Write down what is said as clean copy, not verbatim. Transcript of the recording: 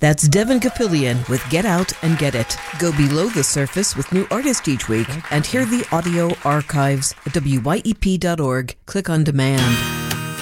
That's Devin Capillion with Get Out and Get It. Go below the surface with new artists each week and hear the audio archives at wyep.org. Click on demand.